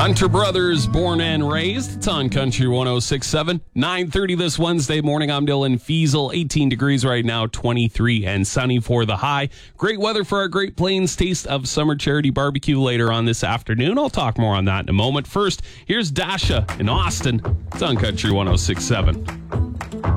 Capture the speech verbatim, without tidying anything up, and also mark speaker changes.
Speaker 1: Hunter Brothers, born and raised. It's on Country one oh six point seven. nine thirty this Wednesday morning. I'm Dylan Fiesel. eighteen degrees right now, twenty-three and sunny for the high. Great weather for our Great Plains Taste of Summer Charity Barbecue later on this afternoon. I'll talk more on that in a moment. First, here's Dasha in Austin. It's on Country one oh six point seven.